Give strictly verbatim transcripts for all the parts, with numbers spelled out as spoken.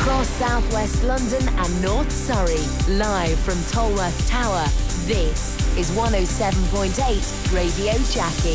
Across South West London and North Surrey, live from Tolworth Tower, this is one oh seven point eight Radio Jackie.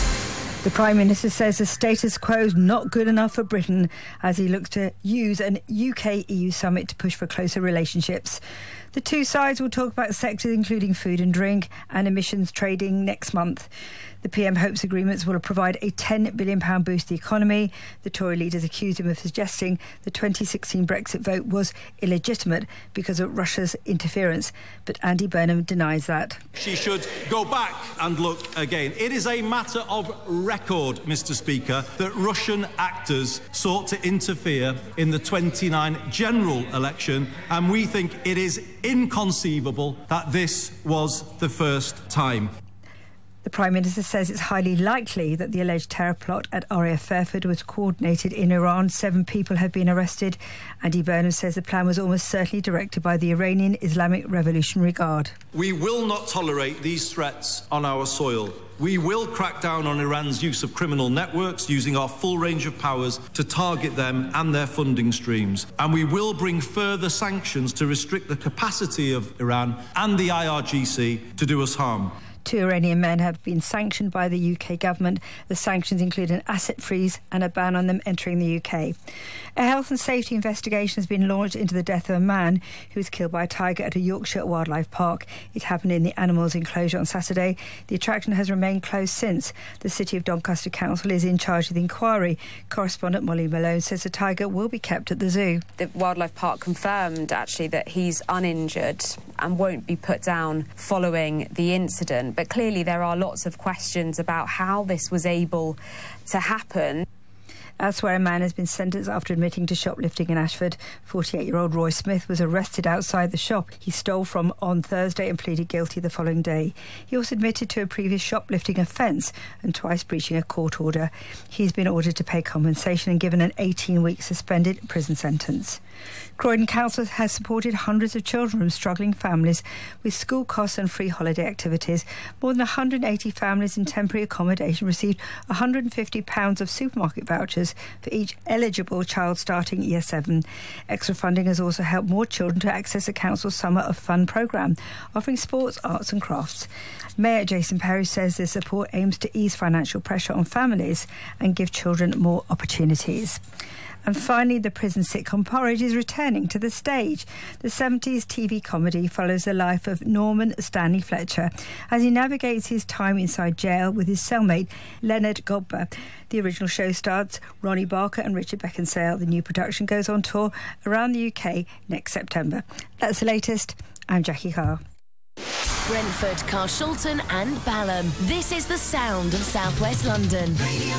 The Prime Minister says the status quo is not good enough for Britain as he looks to use an U K E U summit to push for closer relationships. The two sides will talk about sectors including food and drink and emissions trading next month. The P M hopes agreements will provide a ten billion pounds boost to the economy. The Tory leaders accused him of suggesting the twenty sixteen Brexit vote was illegitimate because of Russia's interference. But Andy Burnham denies that. She should go back and look again. It is a matter of record, Mister Speaker, that Russian actors sought to interfere in the twenty-nine general election, and we think it is inconceivable that this was the first time. The Prime Minister says it's highly likely that the alleged terror plot at R A F Fairford was coordinated in Iran. Seven people have been arrested. Andy Burnham says the plan was almost certainly directed by the Iranian Islamic Revolutionary Guard. We will not tolerate these threats on our soil. We will crack down on Iran's use of criminal networks, using our full range of powers to target them and their funding streams. And we will bring further sanctions to restrict the capacity of Iran and the I R G C to do us harm. Two Iranian men have been sanctioned by the U K government. The sanctions include an asset freeze and a ban on them entering the U K. A health and safety investigation has been launched into the death of a man who was killed by a tiger at a Yorkshire wildlife park. It happened in the animals enclosure on Saturday. The attraction has remained closed since. The City of Doncaster Council is in charge of the inquiry. Correspondent Molly Malone says the tiger will be kept at the zoo. The wildlife park confirmed actually that he's uninjured and won't be put down following the incident. But clearly there are lots of questions about how this was able to happen. Elsewhere, a man has been sentenced after admitting to shoplifting in Ashford. forty-eight-year-old Roy Smith was arrested outside the shop he stole from on Thursday and pleaded guilty the following day. He also admitted to a previous shoplifting offence and twice breaching a court order. He's been ordered to pay compensation and given an eighteen-week suspended prison sentence. Croydon Council has supported hundreds of children from struggling families with school costs and free holiday activities. More than one hundred eighty families in temporary accommodation received one hundred fifty pounds of supermarket vouchers for each eligible child starting year seven. Extra funding has also helped more children to access the council's Summer of Fun programme, offering sports, arts and crafts. Mayor Jason Perry says this support aims to ease financial pressure on families and give children more opportunities. And finally, the prison sitcom Porridge is returning to the stage. The seventies T V comedy follows the life of Norman Stanley Fletcher as he navigates his time inside jail with his cellmate Leonard Godber. The original show stars Ronnie Barker and Richard Beckinsale. The new production goes on tour around the U K next September. That's the latest. I'm Jackie Carr. Brentford, Carshalton and Balham. This is the sound of South West London.